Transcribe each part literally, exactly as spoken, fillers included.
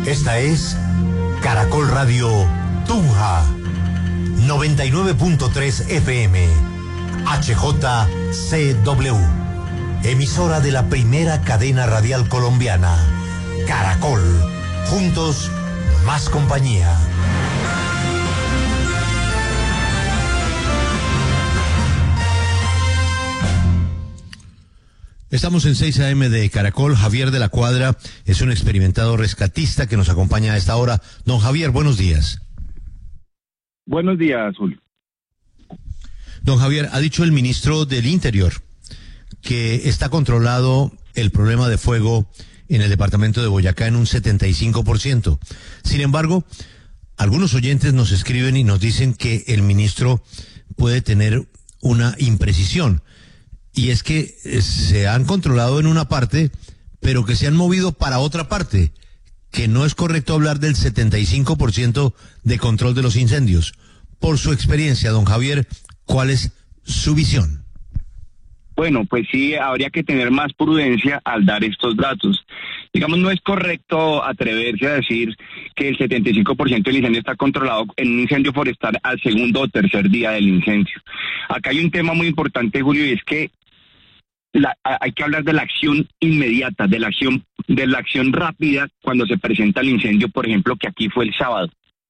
Esta es Caracol Radio Tunja, noventa y nueve punto tres F M, H J C W, emisora de la primera cadena radial colombiana. Caracol, juntos, más compañía. Estamos en seis A M de Caracol. Javier de la Cuadra es un experimentado rescatista que nos acompaña a esta hora. Don Javier, buenos días. Buenos días, Julio. Don Javier, ha dicho el ministro del Interior que está controlado el problema de fuego en el departamento de Boyacá en un setenta y cinco por ciento. Sin embargo, algunos oyentes nos escriben y nos dicen que el ministro puede tener una imprecisión. Y es que se han controlado en una parte, pero que se han movido para otra parte, que no es correcto hablar del setenta y cinco por ciento de control de los incendios. Por su experiencia, don Javier, ¿cuál es su visión? Bueno, pues sí, habría que tener más prudencia al dar estos datos. Digamos, no es correcto atreverse a decir que el setenta y cinco por ciento del incendio está controlado en un incendio forestal al segundo o tercer día del incendio. Acá hay un tema muy importante, Julio, y es que La, hay que hablar de la acción inmediata, de la acción, de la acción rápida cuando se presenta el incendio, por ejemplo, que aquí fue el sábado.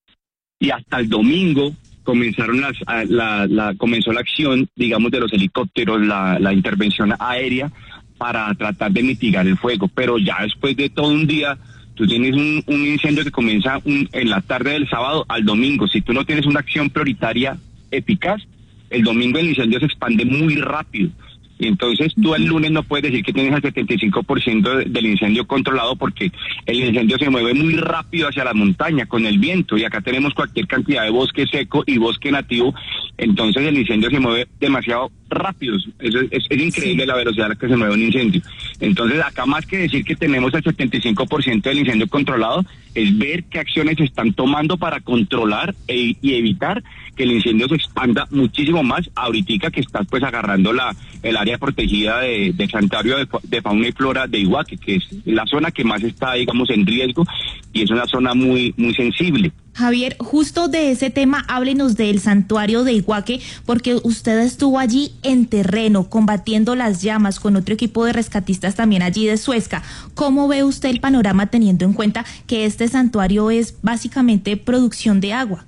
Y hasta el domingo comenzaron las, la, la, comenzó la acción, digamos, de los helicópteros, la, la intervención aérea para tratar de mitigar el fuego. Pero ya después de todo un día, tú tienes un, un incendio que comienza un, en la tarde del sábado al domingo. Si tú no tienes una acción prioritaria eficaz, el domingo el incendio se expande muy rápido. Y entonces tú el lunes no puedes decir que tienes el setenta y cinco por ciento del incendio controlado porque el incendio se mueve muy rápido hacia la montaña con el viento y acá tenemos cualquier cantidad de bosque seco y bosque nativo, entonces el incendio se mueve demasiado rápido. Es, es, es increíble sí. La velocidad a la que se mueve un incendio. Entonces acá más que decir que tenemos el setenta y cinco por ciento del incendio controlado, es ver qué acciones se están tomando para controlar e, y evitar que el incendio se expanda muchísimo más ahorita que estás pues agarrando la el área protegida de, de santuario de, de fauna y flora de Iguaque, que es la zona que más está, digamos, en riesgo y es una zona muy muy sensible. Javier, justo de ese tema, háblenos del santuario de Iguaque, porque usted estuvo allí en terreno, combatiendo las llamas con otro equipo de rescatistas también allí de Suezca. ¿Cómo ve usted el panorama teniendo en cuenta que este santuario es básicamente producción de agua?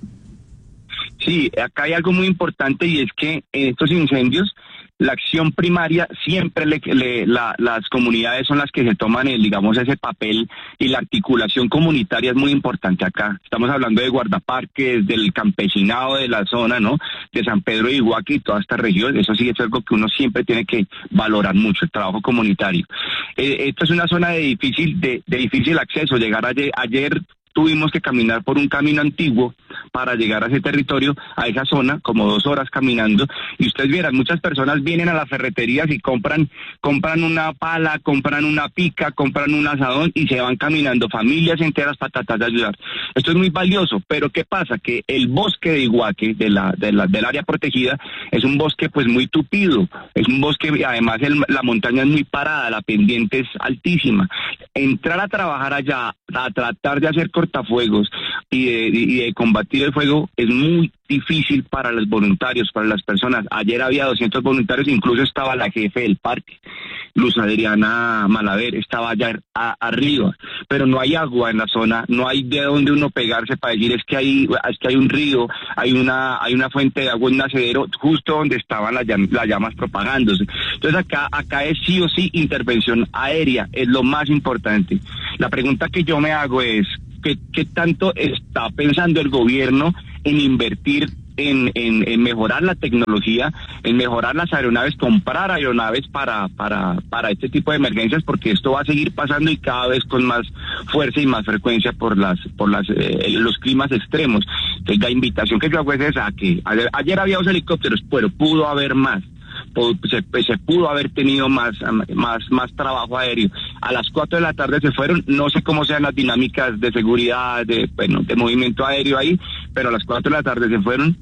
Sí, acá hay algo muy importante y es que en estos incendios la acción primaria siempre le, le, la, las comunidades son las que se toman el, digamos, ese papel y la articulación comunitaria es muy importante acá. Estamos hablando de guardaparques, del campesinado de la zona, ¿no? De San Pedro de Iguaque y toda esta región. Eso sí es algo que uno siempre tiene que valorar mucho, el trabajo comunitario. Eh, esto es una zona de difícil, de, de difícil acceso. Llegar ayer, ayer tuvimos que caminar por un camino antiguo para llegar a ese territorio, a esa zona, como dos horas caminando, y ustedes vieran, muchas personas vienen a las ferreterías y compran, compran una pala, compran una pica, compran un asadón y se van caminando, familias enteras para tratar de ayudar. Esto es muy valioso, pero ¿qué pasa? Que el bosque de Iguaque, de la, de la, del área protegida, es un bosque pues muy tupido, es un bosque, además el, la montaña es muy parada, la pendiente es altísima. Entrar a trabajar allá, a tratar de hacer cortafuegos y de, y de combatir el fuego es muy difícil para los voluntarios, para las personas. Ayer había doscientos voluntarios, incluso estaba la jefe del parque, Luz Adriana Malaver, estaba allá a, arriba, pero no hay agua en la zona, no hay de dónde uno pegarse para decir es que hay, es que hay un río, hay una, hay una fuente de agua, un nacedero, justo donde estaban las, llam las llamas propagándose. Entonces acá, acá es sí o sí intervención aérea, es lo más importante. La pregunta que yo me hago es, ¿qué, qué tanto está pensando el gobierno en invertir en, en, en mejorar la tecnología, en mejorar las aeronaves, comprar aeronaves para, para, para este tipo de emergencias? Porque esto va a seguir pasando y cada vez con más fuerza y más frecuencia por las, por las, eh, los climas extremos. Entonces la invitación que yo hago es esa, que ayer, ayer había dos helicópteros, pero pudo haber más. Se, se pudo haber tenido más, más, más trabajo aéreo. A las cuatro de la tarde se fueron, no sé cómo sean las dinámicas de seguridad, de, bueno, de movimiento aéreo ahí, pero a las cuatro de la tarde se fueron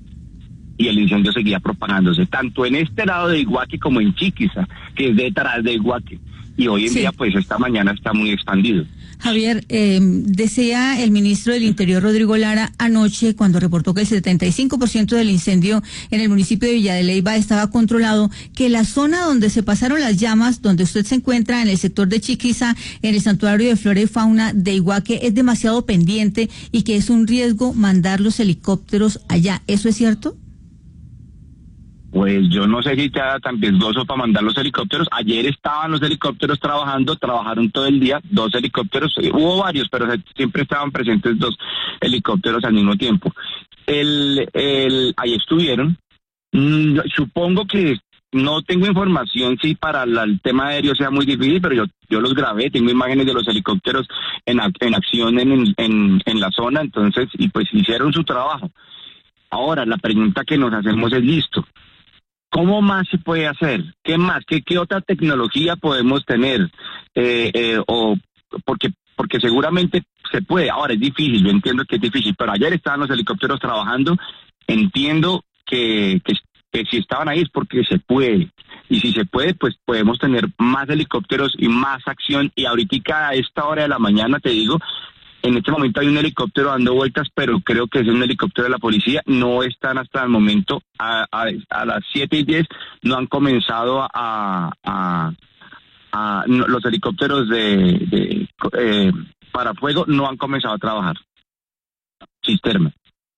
y el incendio seguía propagándose, tanto en este lado de Iguaque como en Chiquiza, que es detrás de Iguaque. Y hoy en sí. día, pues esta mañana está muy expandido. Javier, eh, decía el ministro del Interior, Rodrigo Lara, anoche cuando reportó que el setenta y cinco por ciento del incendio en el municipio de Villa de Leyva estaba controlado, que la zona donde se pasaron las llamas, donde usted se encuentra en el sector de Chiquiza, en el santuario de flora y fauna de Iguaque, es demasiado pendiente y que es un riesgo mandar los helicópteros allá. ¿Eso es cierto? Pues yo no sé si está tan riesgoso para mandar los helicópteros. Ayer estaban los helicópteros trabajando, trabajaron todo el día, dos helicópteros, hubo varios, pero siempre estaban presentes dos helicópteros al mismo tiempo. El, el, ahí estuvieron. Mm, supongo que no tengo información si para la, el tema aéreo sea muy difícil, pero yo yo los grabé, tengo imágenes de los helicópteros en, en acción en, en, en la zona, entonces, y pues hicieron su trabajo. Ahora, la pregunta que nos hacemos es, listo, ¿cómo más se puede hacer? ¿Qué más? ¿Qué, qué otra tecnología podemos tener? Eh, eh, o porque porque seguramente se puede. Ahora es difícil, yo entiendo que es difícil, pero ayer estaban los helicópteros trabajando. Entiendo que, que, que si estaban ahí es porque se puede. Y si se puede, pues podemos tener más helicópteros y más acción. Y ahorita a esta hora de la mañana, te digo, en este momento hay un helicóptero dando vueltas, pero creo que es un helicóptero de la policía. No están hasta el momento, a, a, a las siete y diez, no han comenzado a... a, a no, los helicópteros de, de eh, para fuego no han comenzado a trabajar. Cisterna.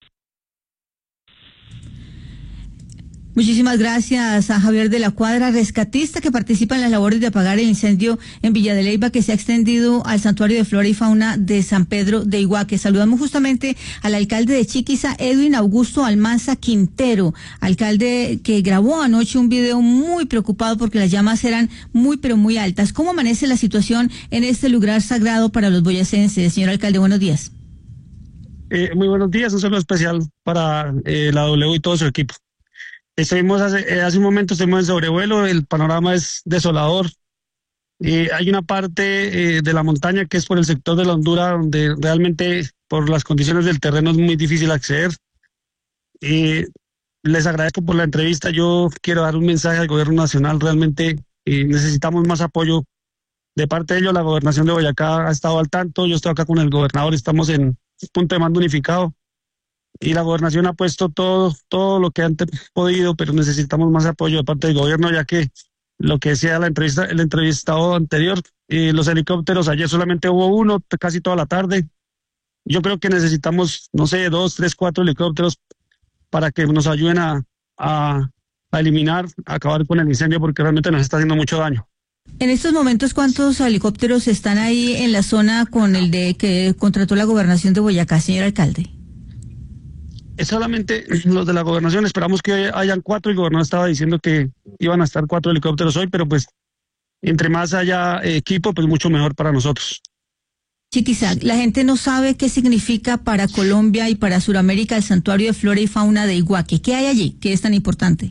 Muchísimas gracias a Javier de la Cuadra, rescatista que participa en las labores de apagar el incendio en Villa de Leyva que se ha extendido al santuario de flora y fauna de San Pedro de Iguaque. Saludamos justamente al alcalde de Chiquiza, Edwin Augusto Almanza Quintero, alcalde que grabó anoche un video muy preocupado porque las llamas eran muy pero muy altas. ¿Cómo amanece la situación en este lugar sagrado para los boyacenses? Señor alcalde, buenos días. Eh, muy buenos días, un saludo especial para eh, la W y todo su equipo. Estuvimos hace, eh, hace un momento, estuvimos en sobrevuelo, el panorama es desolador. Eh, hay una parte eh, de la montaña que es por el sector de la Hondura, donde realmente por las condiciones del terreno es muy difícil acceder. Eh, les agradezco por la entrevista. Yo quiero dar un mensaje al gobierno nacional. Realmente eh, necesitamos más apoyo de parte de ellos. La gobernación de Boyacá ha estado al tanto. Yo estoy acá con el gobernador, estamos en punto de mando unificado. Y la gobernación ha puesto todo, todo lo que han podido, pero necesitamos más apoyo de parte del gobierno, ya que lo que decía la entrevista, el entrevistado anterior, eh, los helicópteros, ayer solamente hubo uno, casi toda la tarde. Yo creo que necesitamos, no sé, dos, tres, cuatro helicópteros para que nos ayuden a, a, a eliminar, a acabar con el incendio, porque realmente nos está haciendo mucho daño. En estos momentos, ¿cuántos helicópteros están ahí en la zona con el de que contrató la gobernación de Boyacá, señor alcalde? Es solamente los de la gobernación, esperamos que hayan cuatro. El gobernador estaba diciendo que iban a estar cuatro helicópteros hoy, pero pues entre más haya equipo, pues mucho mejor para nosotros. Chiquiza, la gente no sabe qué significa para Colombia y para Sudamérica el santuario de flora y fauna de Iguaque. ¿Qué hay allí? ¿Qué es tan importante?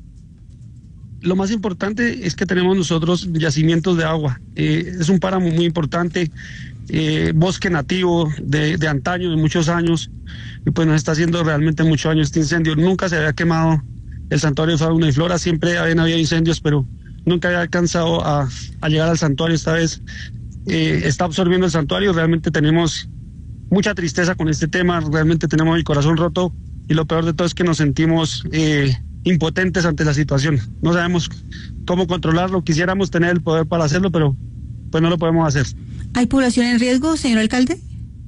Lo más importante es que tenemos nosotros yacimientos de agua. Eh, es un páramo muy importante, eh, bosque nativo de, de antaño, de muchos años, y pues nos está haciendo realmente mucho daño este incendio. Nunca se había quemado el santuario de fauna y flora, siempre habían habido incendios, pero nunca había alcanzado a, a llegar al santuario. Esta vez eh, está absorbiendo el santuario. Realmente tenemos mucha tristeza con este tema, realmente tenemos el corazón roto, y lo peor de todo es que nos sentimos eh, impotentes ante la situación. No sabemos cómo controlarlo, quisiéramos tener el poder para hacerlo, pero pues no lo podemos hacer. ¿Hay población en riesgo, señor alcalde?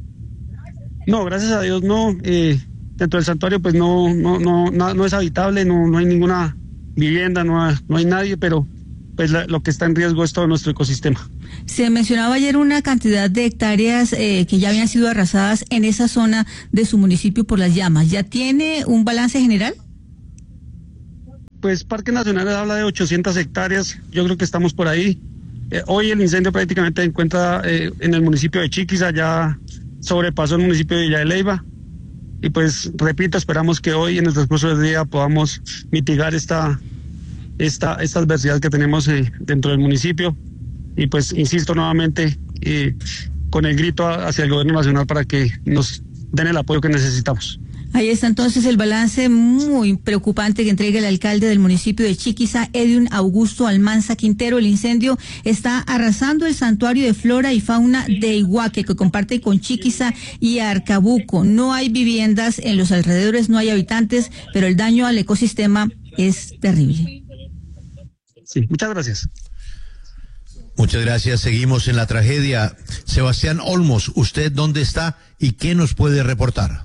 No, gracias a Dios no. Eh, dentro del santuario pues no no no no, no es habitable, no no hay ninguna vivienda, no hay, no hay nadie, pero pues la, lo que está en riesgo es todo nuestro ecosistema. Se mencionaba ayer una cantidad de hectáreas eh, que ya habían sido arrasadas en esa zona de su municipio por las llamas. ¿Ya tiene un balance general? Pues Parque Nacional habla de ochocientas hectáreas, yo creo que estamos por ahí. Eh, hoy el incendio prácticamente se encuentra eh, en el municipio de Chiquiza, ya sobrepasó el municipio de Villa de Leyva. Y pues, repito, esperamos que hoy en el transcurso del día podamos mitigar esta, esta, esta adversidad que tenemos eh, dentro del municipio. Y pues, insisto nuevamente, eh, con el grito hacia el gobierno nacional para que nos den el apoyo que necesitamos. Ahí está entonces el balance muy preocupante que entrega el alcalde del municipio de Chiquiza, Edwin Augusto Almanza Quintero. El incendio está arrasando el santuario de flora y fauna de Iguaque, que comparte con Chiquiza y Arcabuco. No hay viviendas en los alrededores, no hay habitantes, pero el daño al ecosistema es terrible. Sí, muchas gracias. Muchas gracias. Seguimos en la tragedia. Sebastián Olmos, ¿usted dónde está y qué nos puede reportar?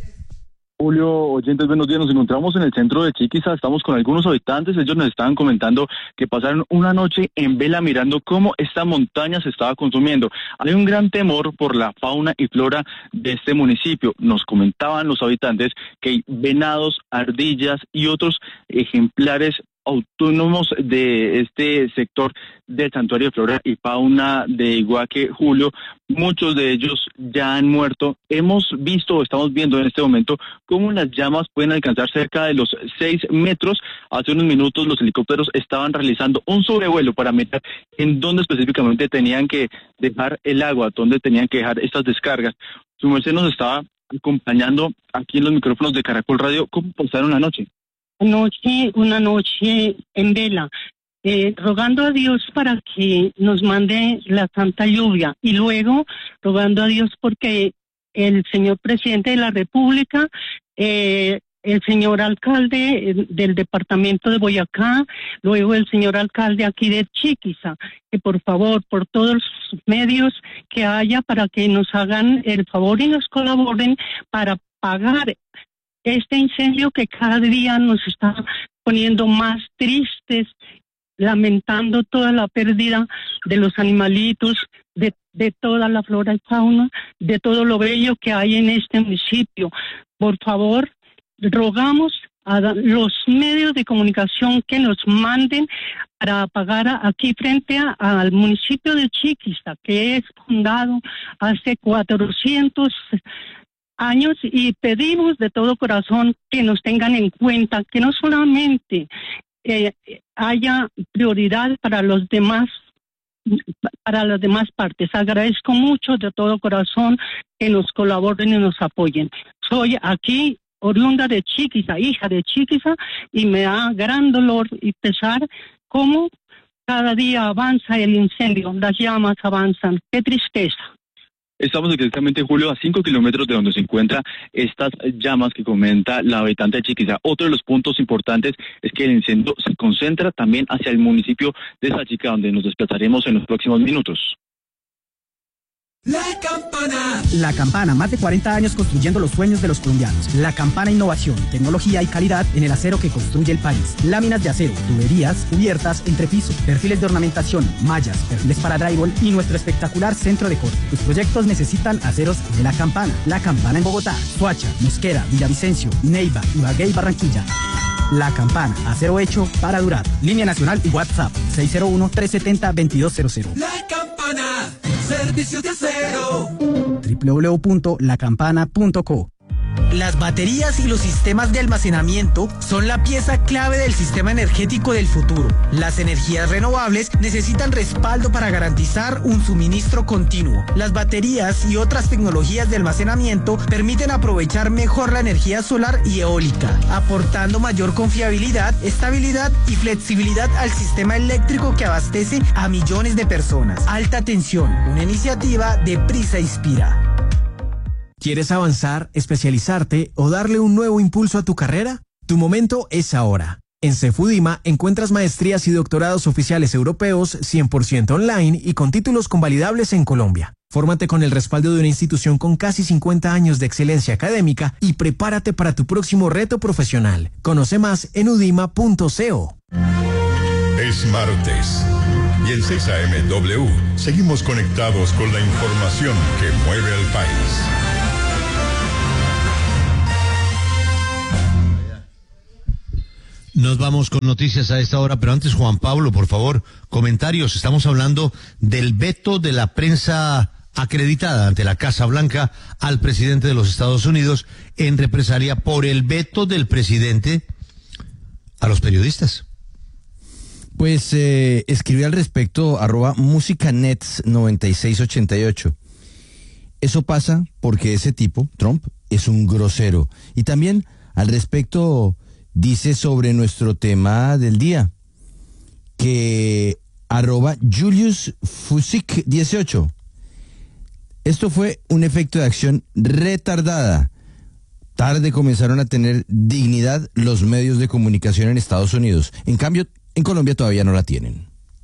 Julio, oyentes, buenos días. Nos encontramos en el centro de Chiquiza, estamos con algunos habitantes. Ellos nos estaban comentando que pasaron una noche en vela mirando cómo esta montaña se estaba consumiendo. Hay un gran temor por la fauna y flora de este municipio. Nos comentaban los habitantes que hay venados, ardillas y otros ejemplares autónomos de este sector del Santuario de Flora y Fauna de Iguaque. Julio, muchos de ellos ya han muerto. Hemos visto, estamos viendo en este momento, cómo las llamas pueden alcanzar cerca de los seis metros. Hace unos minutos los helicópteros estaban realizando un sobrevuelo para mirar en dónde específicamente tenían que dejar el agua, dónde tenían que dejar estas descargas. Su merced nos estaba acompañando aquí en los micrófonos de Caracol Radio. ¿Cómo pasaron la noche? Noche, una noche en vela, eh, rogando a Dios para que nos mande la santa lluvia y luego rogando a Dios porque el señor presidente de la República, eh, el señor alcalde del departamento de Boyacá, luego el señor alcalde aquí de Chiquiza, que por favor, por todos los medios que haya, para que nos hagan el favor y nos colaboren para pagar este incendio que cada día nos está poniendo más tristes, lamentando toda la pérdida de los animalitos, de, de toda la flora y fauna, de todo lo bello que hay en este municipio. Por favor, rogamos a los medios de comunicación que nos manden para pagar aquí frente a, al municipio de Chiquiza, que es fundado hace cuatrocientos años, y pedimos de todo corazón que nos tengan en cuenta, que no solamente eh, haya prioridad para los demás, para las demás partes. Agradezco mucho de todo corazón que nos colaboren y nos apoyen. Soy aquí oriunda de Chiquiza, hija de Chiquiza, y me da gran dolor y pesar cómo cada día avanza el incendio, las llamas avanzan. ¡Qué tristeza! Estamos exactamente, Julio, a cinco kilómetros de donde se encuentran estas llamas que comenta la habitante de Chiquiza. Otro de los puntos importantes es que el incendio se concentra también hacia el municipio de Sachica, donde nos desplazaremos en los próximos minutos. La Campana. La Campana, más de cuarenta años construyendo los sueños de los colombianos. La Campana, innovación, tecnología y calidad en el acero que construye el país. Láminas de acero, tuberías, cubiertas, entrepiso, perfiles de ornamentación, mallas, perfiles para drywall y nuestro espectacular centro de corte. Tus proyectos necesitan aceros de La Campana. La Campana en Bogotá, Soacha, Mosquera, Villavicencio, Neiva, Ibagué y Barranquilla. La Campana, acero hecho para durar. Línea nacional y WhatsApp seis cero uno, tres siete cero, dos dos cero cero. La Campana, servicios de acero. doble u doble u doble u punto la campana punto co. Las baterías y los sistemas de almacenamiento son la pieza clave del sistema energético del futuro. Las energías renovables necesitan respaldo para garantizar un suministro continuo. Las baterías y otras tecnologías de almacenamiento permiten aprovechar mejor la energía solar y eólica, aportando mayor confiabilidad, estabilidad y flexibilidad al sistema eléctrico que abastece a millones de personas. Alta tensión, una iniciativa de Prisa Inspira. ¿Quieres avanzar, especializarte o darle un nuevo impulso a tu carrera? Tu momento es ahora. En Cefudima encuentras maestrías y doctorados oficiales europeos cien por ciento online y con títulos convalidables en Colombia. Fórmate con el respaldo de una institución con casi cincuenta años de excelencia académica y prepárate para tu próximo reto profesional. Conoce más en udima punto co. Es martes y en seis A M W seguimos conectados con la información que mueve al país. Nos vamos con noticias a esta hora, pero antes, Juan Pablo, por favor, comentarios. Estamos hablando del veto de la prensa acreditada ante la Casa Blanca al presidente de los Estados Unidos en represalia por el veto del presidente a los periodistas. Pues eh, escribí al respecto arroba musicanets noventa y seis ochenta y ocho. Eso pasa porque ese tipo, Trump, es un grosero. Y también al respecto dice sobre nuestro tema del día, que arroba Julius Fusik dieciocho. Esto fue un efecto de acción retardada. Tarde comenzaron a tener dignidad los medios de comunicación en Estados Unidos. En cambio, en Colombia todavía no la tienen.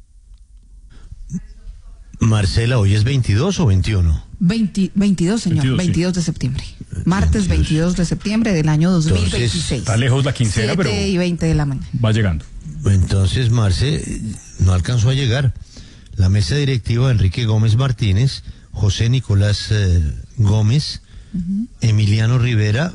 Marcela, ¿hoy es veintidós o veintiuno? veinte, veintidós, señor, veintidós, veintidós de septiembre. Martes veintidós de septiembre del año dos mil veintiséis. Entonces, está lejos la quincena, pero siete y veinte de la mañana. Va llegando. Entonces, Marce, no alcanzó a llegar. La mesa directiva de Enrique Gómez Martínez, José Nicolás eh, Gómez, uh-huh. Emiliano Rivera,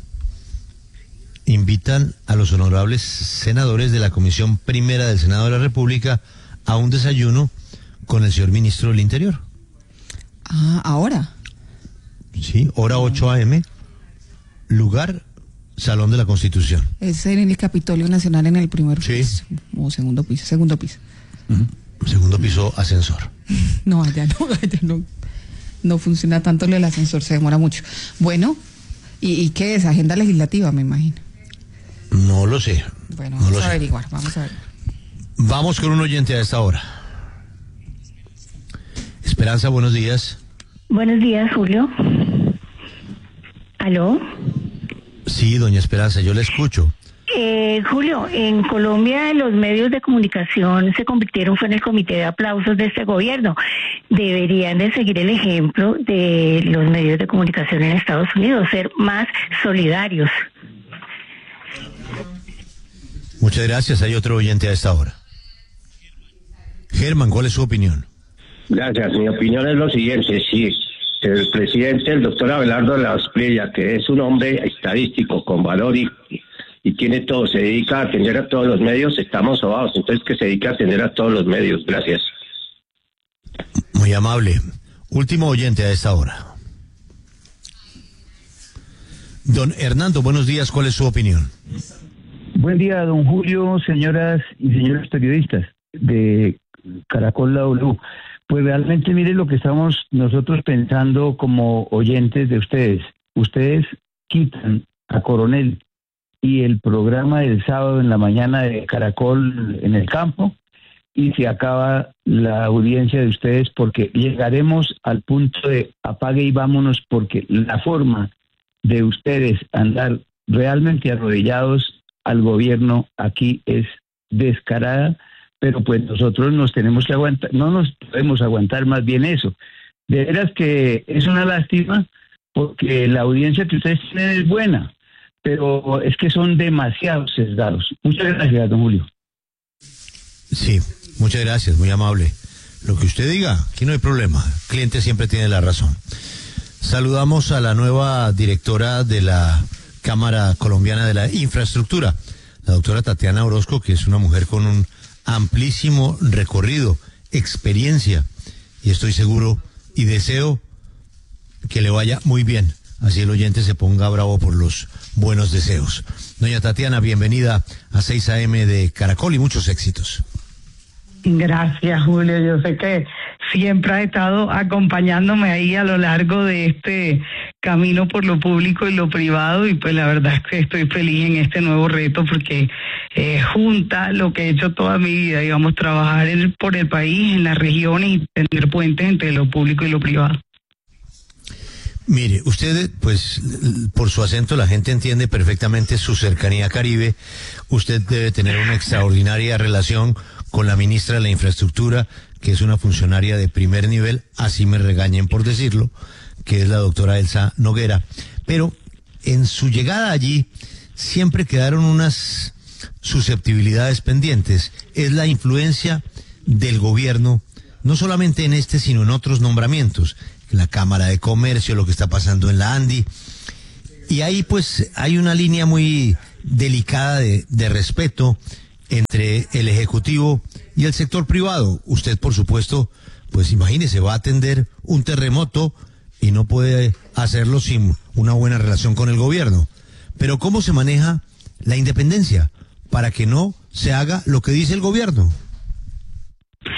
invitan a los honorables senadores de la Comisión Primera del Senado de la República a un desayuno con el señor ministro del Interior. Ah, ¿ahora? Sí, hora ocho a eme, lugar, Salón de la Constitución. Es en el Capitolio Nacional, en el primer sí. piso, o segundo piso, segundo piso. Uh-huh. Segundo piso, ascensor. No, allá no, allá no, no funciona tanto lo del ascensor, se demora mucho. Bueno, ¿y, y qué es? Agenda legislativa, me imagino. No lo sé. Bueno, no vamos lo a sé. averiguar, vamos a ver. Vamos con un oyente a esta hora. Esperanza, buenos días. Buenos días, Julio. ¿Aló? Sí, doña Esperanza, yo le escucho. Eh, Julio, en Colombia los medios de comunicación se convirtieron fue en el comité de aplausos de este gobierno. Deberían de seguir el ejemplo de los medios de comunicación en Estados Unidos, ser más solidarios. Muchas gracias. Hay otro oyente a esta hora. Germán, ¿cuál es su opinión? Gracias. Mi opinión es lo siguiente. Sí, el presidente, el doctor Abelardo Lasprilla, que es un hombre estadístico con valor y, y tiene todo, se dedica a atender a todos los medios, estamos sobados. Entonces, que se dedica a atender a todos los medios. Gracias. Muy amable. Último oyente a esta hora. Don Hernando, buenos días. ¿Cuál es su opinión? Buen día, don Julio, señoras y señores periodistas de Caracol La W. Pues realmente mire lo que estamos nosotros pensando como oyentes de ustedes. Ustedes quitan a Coronel y el programa del sábado en la mañana de Caracol en el campo y se acaba la audiencia de ustedes, porque llegaremos al punto de apague y vámonos, porque la forma de ustedes andar realmente arrodillados al gobierno aquí es descarada, pero pues nosotros nos tenemos que aguantar, no nos podemos aguantar más bien eso. De veras que es una lástima, porque la audiencia que ustedes tienen es buena, pero es que son demasiado sesgados. Muchas gracias, don Julio. Sí, muchas gracias, muy amable. Lo que usted diga, aquí no hay problema, el cliente siempre tiene la razón. Saludamos a la nueva directora de la Cámara Colombiana de la Infraestructura, la doctora Tatiana Orozco, que es una mujer con un amplísimo recorrido, experiencia, y estoy seguro y deseo que le vaya muy bien, así el oyente se ponga bravo por los buenos deseos. Doña Tatiana, bienvenida a seis a eme de Caracol y muchos éxitos. Gracias, Julio. Yo sé que siempre ha estado acompañándome ahí a lo largo de este camino por lo público y lo privado, y pues la verdad es que estoy feliz en este nuevo reto, porque eh, junta lo que he hecho toda mi vida, digamos, trabajar en, por el país, en las regiones y tener puentes entre lo público y lo privado. Mire, usted, pues, por su acento la gente entiende perfectamente su cercanía a Caribe. Usted debe tener una extraordinaria relación con la ministra de la Infraestructura, que es una funcionaria de primer nivel, así me regañen por decirlo, que es la doctora Elsa Noguera. Pero en su llegada allí siempre quedaron unas susceptibilidades pendientes. Es la influencia del gobierno, no solamente en este, sino en otros nombramientos, en la Cámara de Comercio, lo que está pasando en la ANDI. Y ahí pues hay una línea muy delicada de, de respeto entre el Ejecutivo y el sector privado. Usted, por supuesto, pues imagínese, va a atender un terremoto y no puede hacerlo sin una buena relación con el gobierno. Pero ¿cómo se maneja la independencia para que no se haga lo que dice el gobierno?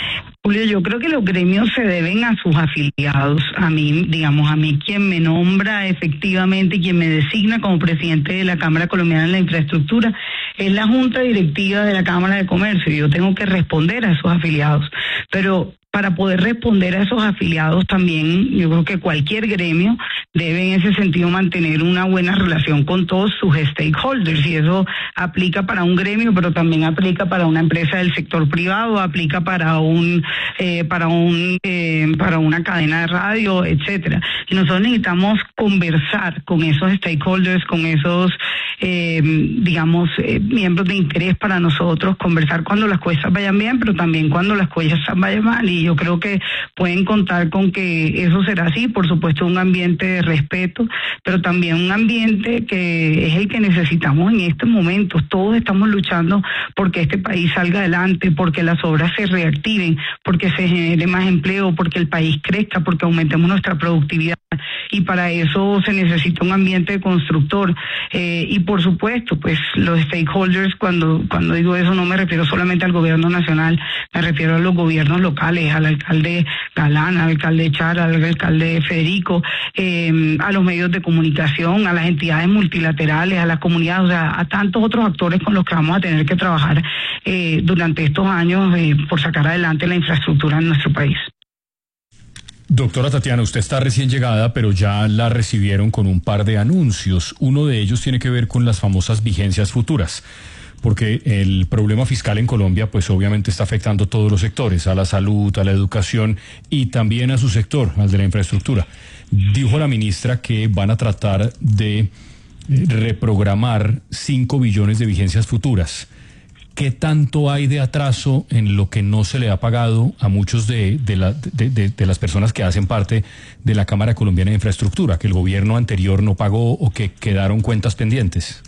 Julio, yo creo que los gremios se deben a sus afiliados. A mí, digamos, a mí quien me nombra efectivamente, quien me designa como presidente de la Cámara Colombiana de la Infraestructura, es la Junta Directiva de la Cámara de Comercio. Yo tengo que responder a esos afiliados. Pero para poder responder a esos afiliados también, yo creo que cualquier gremio debe en ese sentido mantener una buena relación con todos sus stakeholders, y eso aplica para un gremio, pero también aplica para una empresa del sector privado, aplica para un eh, para un eh, para una cadena de radio, etcétera. Y nosotros necesitamos conversar con esos stakeholders, con esos eh, digamos eh, miembros de interés para nosotros, conversar cuando las cosas vayan bien, pero también cuando las cosas vayan mal. Y yo creo que pueden contar con que eso será así, por supuesto un ambiente de respeto, pero también un ambiente que es el que necesitamos en estos momentos. Todos estamos luchando porque este país salga adelante, porque las obras se reactiven, porque se genere más empleo, porque el país crezca, porque aumentemos nuestra productividad, y para eso se necesita un ambiente constructor. Eh, y por supuesto, pues los stakeholders, cuando, cuando digo eso no me refiero solamente al gobierno nacional, me refiero a los gobiernos locales, al alcalde Galán, al alcalde Char, al alcalde Federico, eh, a los medios de comunicación, a las entidades multilaterales, a las comunidades, o sea, a tantos otros actores con los que vamos a tener que trabajar eh, durante estos años eh, por sacar adelante la infraestructura en nuestro país. Doctora Tatiana, usted está recién llegada, pero ya la recibieron con un par de anuncios. Uno de ellos tiene que ver con las famosas vigencias futuras, porque el problema fiscal en Colombia pues obviamente está afectando a todos los sectores, a la salud, a la educación y también a su sector, al de la infraestructura. Dijo la ministra que van a tratar de reprogramar cinco billones de vigencias futuras. ¿Qué tanto hay de atraso en lo que no se le ha pagado a muchos de, de, la, de, de, de las personas que hacen parte de la Cámara Colombiana de Infraestructura, que el gobierno anterior no pagó o que quedaron cuentas pendientes?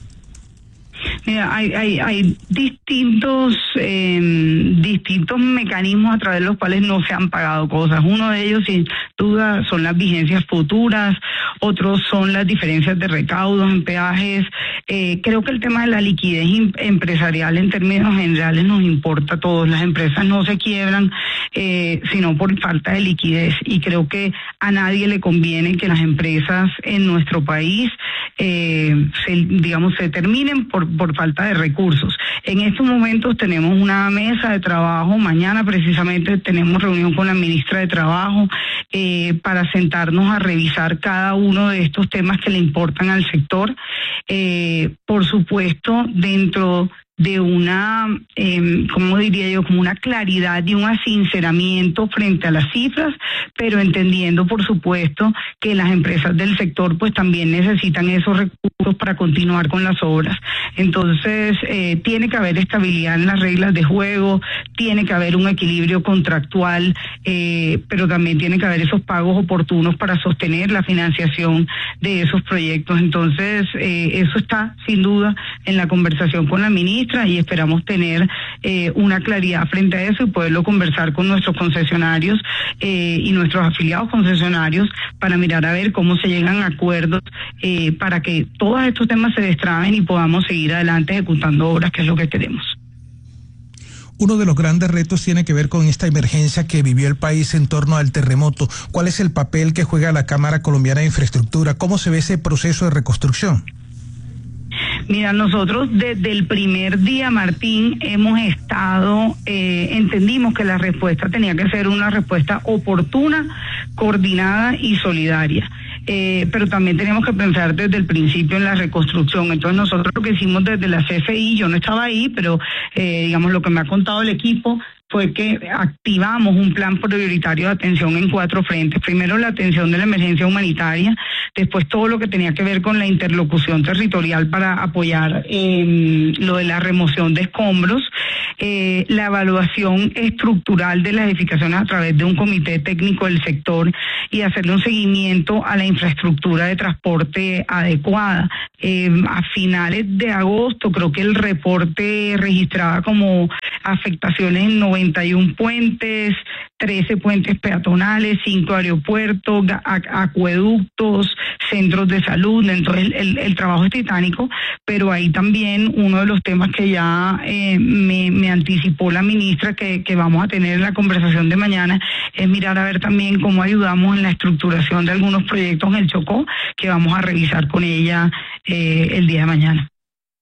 Mira, hay, hay, hay distintos eh, distintos mecanismos a través de los cuales no se han pagado cosas. Uno de ellos, sin duda, son las vigencias futuras, otros son las diferencias de recaudos en peajes. Eh, creo que el tema de la liquidez empresarial en términos generales nos importa a todos. Las empresas no se quiebran eh, sino por falta de liquidez, y creo que a nadie le conviene que las empresas en nuestro país eh, se, digamos, se terminen por por falta de recursos. En estos momentos tenemos una mesa de trabajo, mañana precisamente tenemos reunión con la ministra de Trabajo eh, para sentarnos a revisar cada uno de estos temas que le importan al sector. Eh, por supuesto, dentro de una, eh, ¿cómo diría yo?, como una claridad y un asinceramiento frente a las cifras, pero entendiendo, por supuesto, que las empresas del sector pues también necesitan esos recursos para continuar con las obras. Entonces, eh, tiene que haber estabilidad en las reglas de juego, tiene que haber un equilibrio contractual, eh, pero también tiene que haber esos pagos oportunos para sostener la financiación de esos proyectos. Entonces, eh, eso está sin duda en la conversación con la ministra, y esperamos tener eh, una claridad frente a eso y poderlo conversar con nuestros concesionarios eh, y nuestros afiliados concesionarios para mirar a ver cómo se llegan a acuerdos eh, para que todos estos temas se destraben y podamos seguir adelante ejecutando obras, que es lo que queremos. Uno de los grandes retos tiene que ver con esta emergencia que vivió el país en torno al terremoto. ¿Cuál es el papel que juega la Cámara Colombiana de Infraestructura? ¿Cómo se ve ese proceso de reconstrucción? Mira, nosotros desde el primer día, Martín, hemos estado, eh, entendimos que la respuesta tenía que ser una respuesta oportuna, coordinada y solidaria. Eh, pero también tenemos que pensar desde el principio en la reconstrucción. Entonces nosotros lo que hicimos desde la C F I, yo no estaba ahí, pero eh, digamos lo que me ha contado el equipo fue que activamos un plan prioritario de atención en cuatro frentes. Primero, la atención de la emergencia humanitaria, después todo lo que tenía que ver con la interlocución territorial para apoyar eh, lo de la remoción de escombros, eh, la evaluación estructural de las edificaciones a través de un comité técnico del sector y hacerle un seguimiento a la infraestructura de transporte adecuada. Eh, a finales de agosto, creo que el reporte registraba como afectaciones en noventa y un puentes, trece puentes peatonales, cinco aeropuertos, acueductos, centros de salud. Entonces el, el, el trabajo es titánico, pero ahí también uno de los temas que ya eh, me, me anticipó la ministra que, que vamos a tener en la conversación de mañana es mirar a ver también cómo ayudamos en la estructuración de algunos proyectos en el Chocó, que vamos a revisar con ella eh, el día de mañana.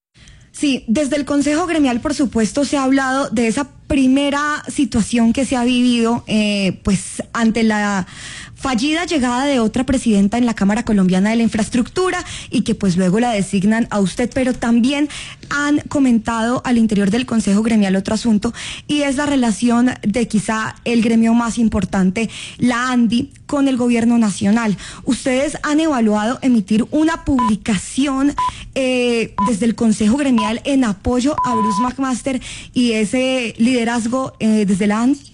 Sí, desde el Consejo Gremial, por supuesto, se ha hablado de esa primera situación que se ha vivido, eh, pues, ante la fallida llegada de otra presidenta en la Cámara Colombiana de la Infraestructura y que pues luego la designan a usted, pero también han comentado al interior del Consejo Gremial otro asunto y es la relación de quizá el gremio más importante, la ANDI, con el gobierno nacional. Ustedes han evaluado emitir una publicación eh, desde el Consejo Gremial en apoyo a Bruce McMaster y ese liderazgo eh, desde la ANDI.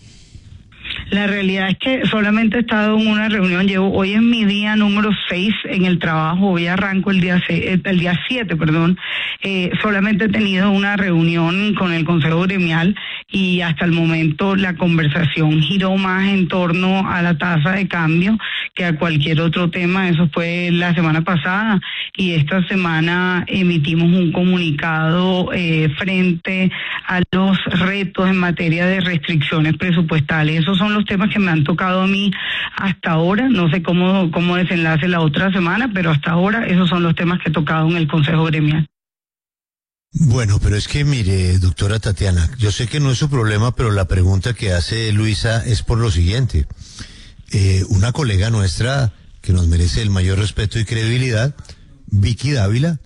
La realidad es que solamente he estado en una reunión, llevo, hoy es mi día número seis en el trabajo, hoy arranco el día seis, el día siete, perdón, eh, solamente he tenido una reunión con el Consejo Gremial y hasta el momento la conversación giró más en torno a la tasa de cambio que a cualquier otro tema. Eso fue la semana pasada y esta semana emitimos un comunicado eh, frente a los retos en materia de restricciones presupuestales. Esos son los temas que me han tocado a mí hasta ahora. No sé cómo, cómo desenlace la otra semana, pero hasta ahora esos son los temas que he tocado en el Consejo Gremial. Bueno, pero es que mire, doctora Tatiana, yo sé que no es su problema, pero la pregunta que hace Luisa es por lo siguiente. Eh, una colega nuestra que nos merece el mayor respeto y credibilidad, Vicky Dávila,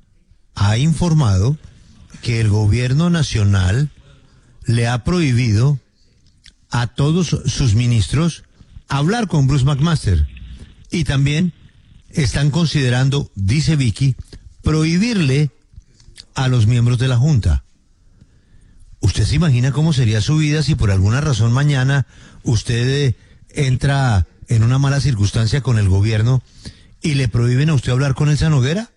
ha informado que el gobierno nacional le ha prohibido a todos sus ministros hablar con Bruce McMaster y también están considerando, dice Vicky, prohibirle a los miembros de la Junta. ¿Usted se imagina cómo sería su vida si por alguna razón mañana usted eh, entra en una mala circunstancia con el gobierno y le prohíben a usted hablar con Elsa Noguera?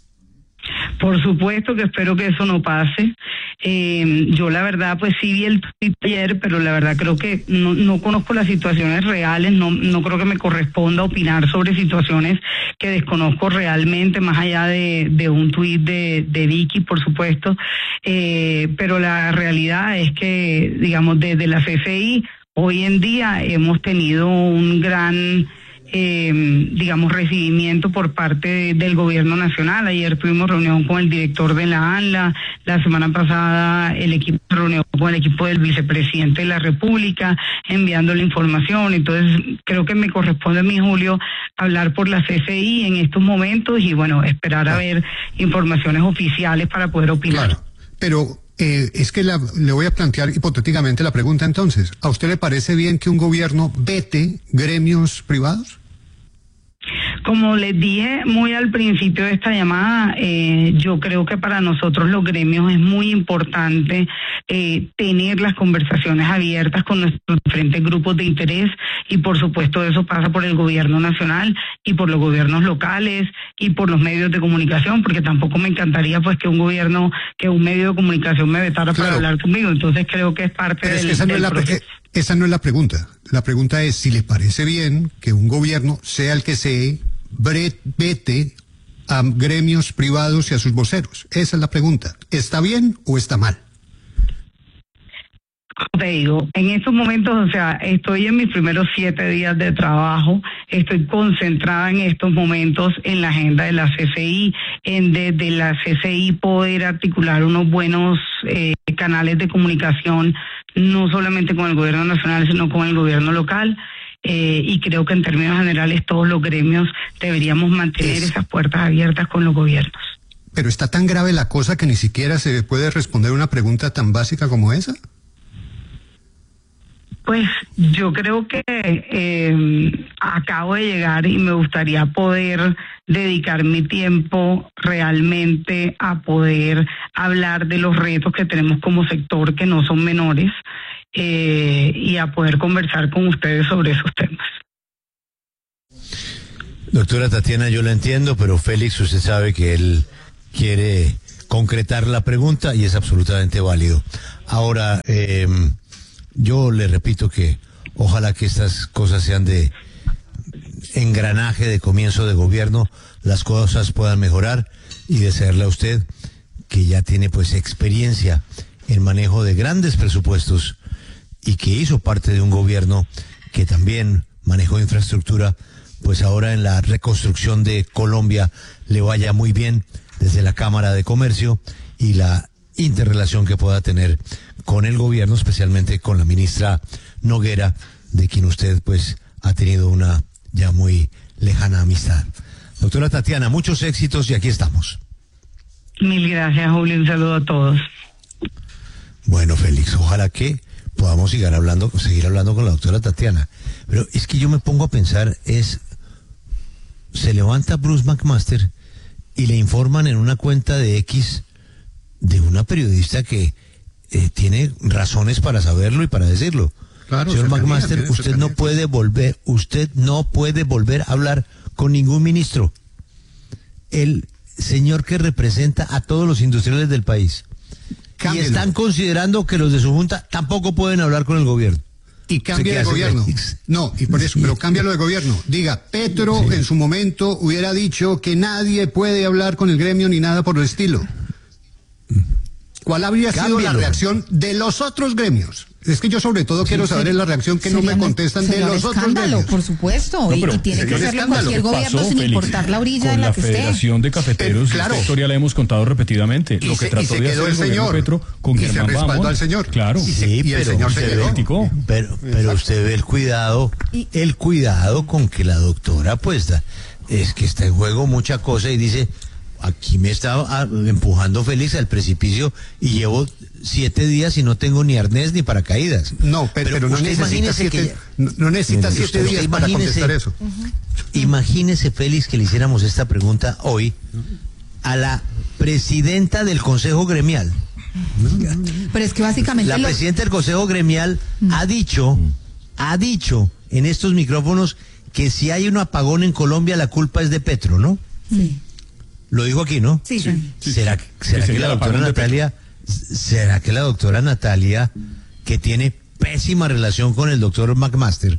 Por supuesto que espero que eso no pase. Eh, yo la verdad pues sí vi el tweet ayer, pero la verdad creo que no, no conozco las situaciones reales, no, no creo que me corresponda opinar sobre situaciones que desconozco realmente, más allá de, de un tweet de, de Vicky, por supuesto. Eh, pero la realidad es que, digamos, desde la C C I, hoy en día hemos tenido un gran... Eh, digamos, recibimiento por parte de, del gobierno nacional. Ayer tuvimos reunión con el director de la ANLA, la semana pasada el equipo se reunió con el equipo del vicepresidente de la República, enviando la información. Entonces, creo que me corresponde a mí, Julio, hablar por la C C I en estos momentos y, bueno, esperar a ver informaciones oficiales para poder opinar. Claro, pero... Eh, es que la, le voy a plantear hipotéticamente la pregunta entonces. ¿A usted le parece bien que un gobierno vete gremios privados? Como les dije muy al principio de esta llamada, eh, yo creo que para nosotros los gremios es muy importante eh, tener las conversaciones abiertas con nuestros diferentes grupos de interés y por supuesto eso pasa por el gobierno nacional y por los gobiernos locales y por los medios de comunicación, porque tampoco me encantaría pues que un gobierno, que un medio de comunicación me vetara claro. para hablar conmigo. Entonces creo que es parte Pero del, es que esa no del es la, proceso. Esa no es la pregunta. La pregunta es si le parece bien que un gobierno, sea el que sea, vete a gremios privados y a sus voceros. Esa es la pregunta. ¿Está bien o está mal? Te digo, en estos momentos, o sea, estoy en mis primeros siete días de trabajo, estoy concentrada en estos momentos en la agenda de la C C I, en desde la C C I poder articular unos buenos eh, canales de comunicación, no solamente con el gobierno nacional, sino con el gobierno local. Eh, y creo que en términos generales todos los gremios deberíamos mantener es... esas puertas abiertas con los gobiernos. Pero está tan grave la cosa que ni siquiera se puede responder una pregunta tan básica como esa. Pues yo creo que eh, acabo de llegar y me gustaría poder dedicar mi tiempo realmente a poder hablar de los retos que tenemos como sector, que no son menores, eh, y a poder conversar con ustedes sobre esos temas. Doctora Tatiana, yo la entiendo, pero Félix, usted sabe que él quiere concretar la pregunta y es absolutamente válido. Ahora, eh, yo le repito que ojalá que estas cosas sean de engranaje de comienzo de gobierno las cosas puedan mejorar, y desearle a usted, que ya tiene pues experiencia en manejo de grandes presupuestos y que hizo parte de un gobierno que también manejó infraestructura, pues ahora en la reconstrucción de Colombia le vaya muy bien desde la Cámara de Comercio y la interrelación que pueda tener con el gobierno, especialmente con la ministra Noguera, de quien usted pues ha tenido una ya muy lejana amistad. Doctora Tatiana, muchos éxitos y aquí estamos. Mil gracias, Julio. Un saludo a todos. Bueno, Félix, ojalá que podamos seguir hablando, seguir hablando con la doctora Tatiana. Pero es que yo me pongo a pensar, es, se levanta Bruce McMaster y le informan en una cuenta de X de una periodista que eh, tiene razones para saberlo y para decirlo. Claro, señor McMaster, usted no puede volver, usted no puede volver a hablar con ningún ministro. El señor que representa a todos los industriales del país. Cámbielo. Y están considerando que los de su junta tampoco pueden hablar con el gobierno. Y cambia de gobierno. No, y por eso, pero cámbialo de gobierno. Diga, Petro sí. en su momento hubiera dicho que nadie puede hablar con el gremio ni nada por el estilo. ¿Cuál habría Cámbialo. sido la reacción de los otros gremios? Es que yo sobre todo sí, quiero saber sí. la reacción que no me contestan de los otros gremios. Por supuesto, no, y, y tiene que hacerlo cualquier gobierno pasó, sin Félix, importar la orilla en la, la que esté. Con la Federación de Cafeteros, pero, claro. esta historia la hemos contado repetidamente. Y lo se, que trató y se de quedó hacer el señor Petro con y Germán se respaldó Bamón. al señor. Claro. Y, se, sí, y el pero, señor se quedó. Pero, pero usted ve el cuidado, el cuidado con que la doctora pues da, es que está en juego mucha cosa y dice, aquí me está empujando Félix al precipicio y llevo siete días y no tengo ni arnés ni paracaídas. No, pero, pero no necesita siete, que, no, no necesita no, siete días para contestar eso. Uh-huh. Imagínese, Félix, que le hiciéramos esta pregunta hoy a la presidenta del Consejo Gremial. Pero es que básicamente la lo... presidenta del Consejo Gremial uh-huh. ha dicho, ha dicho en estos micrófonos que si hay un apagón en Colombia la culpa es de Petro, ¿no? Sí. Lo dijo aquí, ¿no? Sí. sí. ¿Será, será que la doctora Natalia, será que la doctora Natalia, que tiene pésima relación con el doctor McMaster,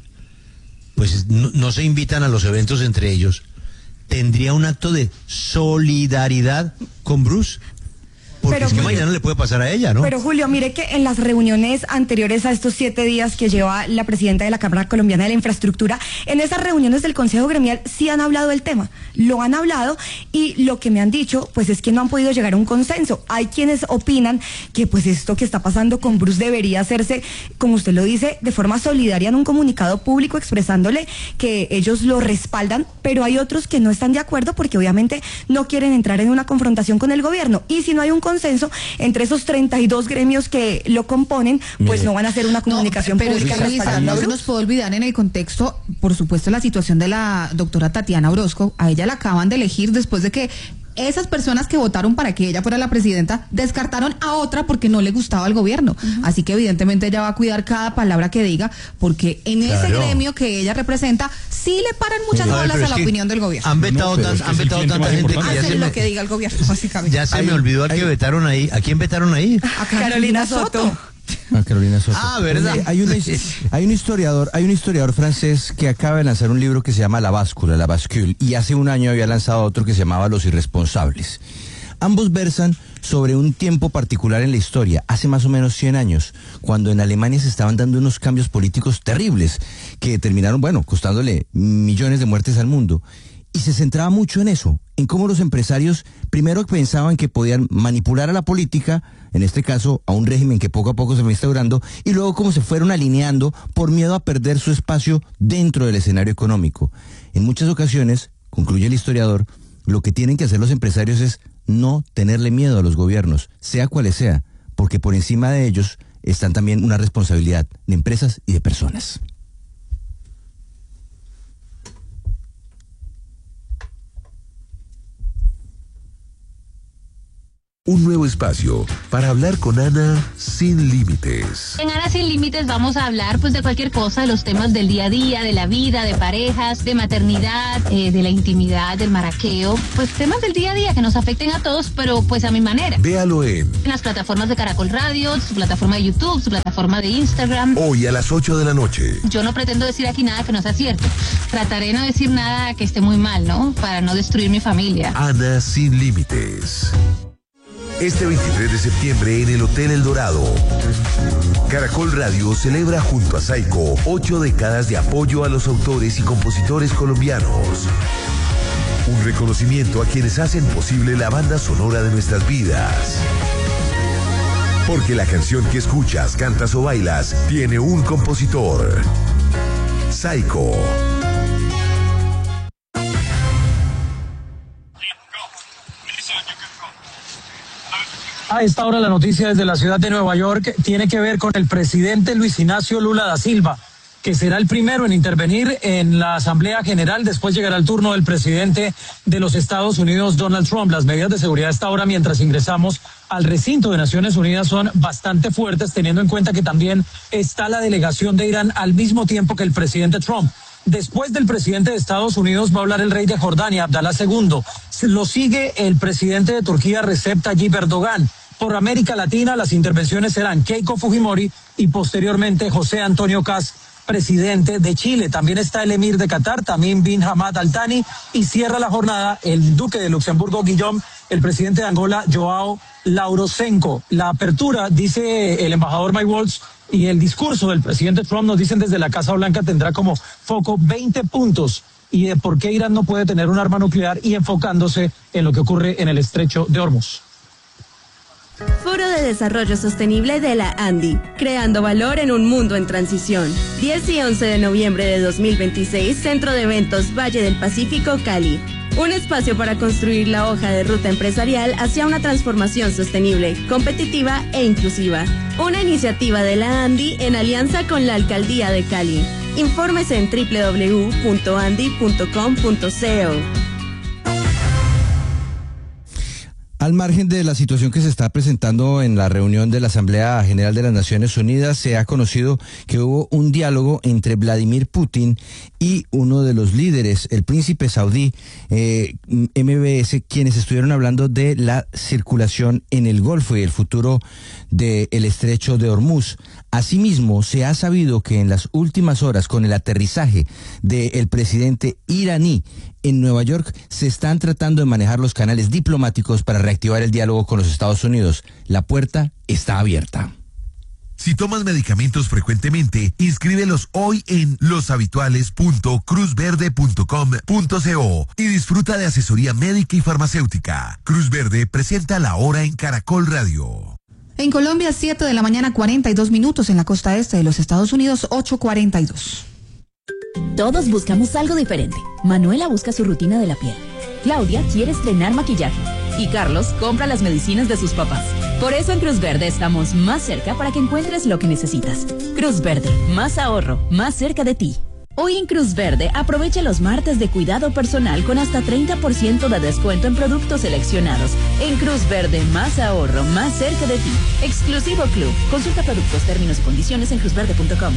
pues no, no se invitan a los eventos entre ellos, tendría un acto de solidaridad con Bruce? Porque pero, es que Julio, mañana le puede pasar a ella, ¿no? Pero Julio, mire que en las reuniones anteriores a estos siete días que lleva la presidenta de la Cámara Colombiana de la Infraestructura, en esas reuniones del Consejo Gremial sí han hablado del tema, lo han hablado y lo que me han dicho pues es que no han podido llegar a un consenso. Hay quienes opinan que pues esto que está pasando con Bruce debería hacerse, como usted lo dice, de forma solidaria en un comunicado público expresándole que ellos lo respaldan, pero hay otros que no están de acuerdo porque obviamente no quieren entrar en una confrontación con el gobierno y si no hay un consenso entre esos treinta y dos gremios que lo componen, pues Mire. no van a hacer una comunicación no, pero pública. Es que, Luisa, no se nos puede olvidar en el contexto, por supuesto, la situación de la doctora Tatiana Orozco. A ella la acaban de elegir después de que esas personas que votaron para que ella fuera la presidenta descartaron a otra porque no le gustaba el gobierno. Uh-huh. Así que evidentemente ella va a cuidar cada palabra que diga, porque en claro. ese gremio que ella representa sí le paran muchas no, bolas a la opinión del gobierno. Han vetado, no, tan, es han vetado tanta gente que ya se me, lo que diga el gobierno, básicamente. Ya se hay, me olvidó a quién vetaron ahí. ¿A quién vetaron ahí? A Carolina Soto. A Carolina Soto. Ah, ¿verdad? Hay, un, hay un historiador, hay un historiador francés que acaba de lanzar un libro que se llama La Báscula, La Bascule, y hace un año había lanzado otro que se llamaba Los Irresponsables. Ambos versan sobre un tiempo particular en la historia, hace más o menos cien años, cuando en Alemania se estaban dando unos cambios políticos terribles que terminaron, bueno, costándole millones de muertes al mundo. Y se centraba mucho en eso, en cómo los empresarios primero pensaban que podían manipular a la política, en este caso a un régimen que poco a poco se fue instaurando, y luego cómo se fueron alineando por miedo a perder su espacio dentro del escenario económico. En muchas ocasiones, concluye el historiador, lo que tienen que hacer los empresarios es no tenerle miedo a los gobiernos, sea cuales sea, porque por encima de ellos están también una responsabilidad de empresas y de personas. Un nuevo espacio para hablar con Ana sin límites. En Ana sin límites vamos a hablar pues de cualquier cosa, de los temas del día a día, de la vida, de parejas, de maternidad, eh, de la intimidad, del maraqueo, pues temas del día a día que nos afecten a todos, pero pues a mi manera. Véalo en, en las plataformas de Caracol Radio, su plataforma de YouTube, su plataforma de Instagram. Hoy a las ocho de la noche. Yo no pretendo decir aquí nada que no sea cierto. Trataré de no decir nada que esté muy mal, ¿no? Para no destruir mi familia. Ana sin límites. Este veintitrés de septiembre en el Hotel El Dorado, Caracol Radio celebra junto a Saico ocho décadas de apoyo a los autores y compositores colombianos. Un reconocimiento a quienes hacen posible la banda sonora de nuestras vidas. Porque la canción que escuchas, cantas o bailas tiene un compositor. Saico. A esta hora la noticia desde la ciudad de Nueva York tiene que ver con el presidente Luis Ignacio Lula da Silva, que será el primero en intervenir en la Asamblea General. Después llegará el turno del presidente de los Estados Unidos, Donald Trump. Las medidas de seguridad a esta hora, mientras ingresamos al recinto de Naciones Unidas, son bastante fuertes, teniendo en cuenta que también está la delegación de Irán al mismo tiempo que el presidente Trump. Después del presidente de Estados Unidos va a hablar el rey de Jordania, Abdalá segundo. Lo sigue el presidente de Turquía, Recep Tayyip Erdogan. Por América Latina, las intervenciones serán Keiko Fujimori y posteriormente José Antonio Kast, presidente de Chile. También está el emir de Qatar, Tamim bin Hamad Al Thani, y cierra la jornada el duque de Luxemburgo, Guillaume, el presidente de Angola, Joao Lourenço. La apertura, dice el embajador Mike Waltz, y el discurso del presidente Trump, nos dicen desde la Casa Blanca, tendrá como foco veinte puntos y de por qué Irán no puede tener un arma nuclear, y enfocándose en lo que ocurre en el estrecho de Hormuz. Foro de Desarrollo Sostenible de la ANDI, creando valor en un mundo en transición. diez y once de noviembre de dos mil veintiséis, Centro de Eventos Valle del Pacífico, Cali. Un espacio para construir la hoja de ruta empresarial hacia una transformación sostenible, competitiva e inclusiva. Una iniciativa de la ANDI en alianza con la Alcaldía de Cali. Infórmese en doble u doble u doble u punto andi punto com punto co. Al margen de la situación que se está presentando en la reunión de la Asamblea General de las Naciones Unidas, se ha conocido que hubo un diálogo entre Vladimir Putin y uno de los líderes, el príncipe saudí, eh, M B S, quienes estuvieron hablando de la circulación en el Golfo y el futuro del estrecho de Hormuz. Asimismo, se ha sabido que en las últimas horas, con el aterrizaje del presidente iraní en Nueva York, se están tratando de manejar los canales diplomáticos para reactivar el diálogo con los Estados Unidos. La puerta está abierta. Si tomas medicamentos frecuentemente, inscríbelos hoy en los habituales punto cruz verde punto com punto co y disfruta de asesoría médica y farmacéutica. Cruz Verde presenta La Hora en Caracol Radio. En Colombia, siete de la mañana, cuarenta y dos minutos. En la costa este de los Estados Unidos, ocho cuarenta y dos. Todos buscamos algo diferente. Manuela busca su rutina de la piel. Claudia quiere estrenar maquillaje. Y Carlos compra las medicinas de sus papás. Por eso en Cruz Verde estamos más cerca para que encuentres lo que necesitas. Cruz Verde, más ahorro, más cerca de ti. Hoy en Cruz Verde aprovecha los martes de cuidado personal con hasta treinta por ciento de descuento en productos seleccionados. En Cruz Verde, más ahorro, más cerca de ti. Exclusivo Club. Consulta productos, términos y condiciones en cruz verde punto com.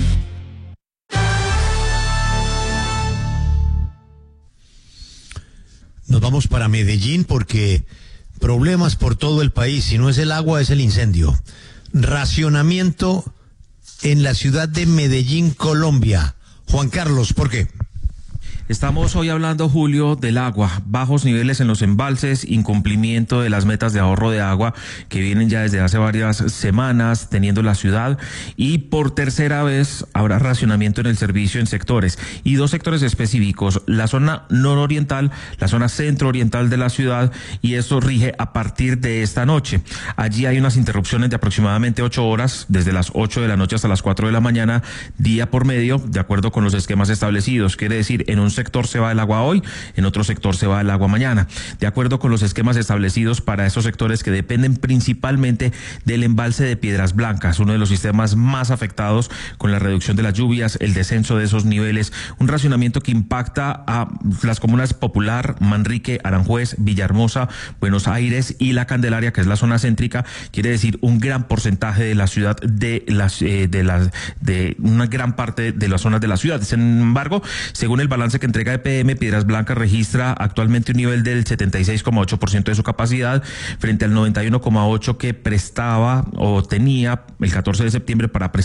Nos vamos para Medellín porque problemas por todo el país. Si no es el agua, es el incendio. Racionamiento en la ciudad de Medellín, Colombia. Juan Carlos, ¿por qué? Estamos hoy hablando, Julio, del agua, bajos niveles en los embalses, incumplimiento de las metas de ahorro de agua que vienen ya desde hace varias semanas teniendo la ciudad, y por tercera vez habrá racionamiento en el servicio en sectores, y dos sectores específicos, la zona nororiental, la zona centro-oriental de la ciudad, y esto rige a partir de esta noche. Allí hay unas interrupciones de aproximadamente ocho horas, desde las ocho de la noche hasta las cuatro de la mañana, día por medio, de acuerdo con los esquemas establecidos, quiere decir en un sector se va el agua hoy, en otro sector se va el agua mañana, de acuerdo con los esquemas establecidos para esos sectores que dependen principalmente del embalse de Piedras Blancas, uno de los sistemas más afectados con la reducción de las lluvias, el descenso de esos niveles, un racionamiento que impacta a las comunas Popular, Manrique, Aranjuez, Villahermosa, Buenos Aires y La Candelaria, que es la zona céntrica, quiere decir un gran porcentaje de la ciudad, de las eh, de las de una gran parte de las zonas de la ciudad. Sin embargo, según el balance que entrega E P M, Piedras Blancas registra actualmente un nivel del setenta y seis coma ocho por ciento de su capacidad frente al noventa y uno coma ocho por ciento que prestaba o tenía el catorce de septiembre para prestar